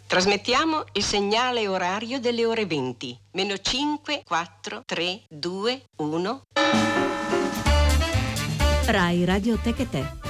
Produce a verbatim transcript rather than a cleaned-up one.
Trasmettiamo il segnale orario delle ore venti. Meno cinque, quattro, tre, due, uno. Rai Radio Tech e Te.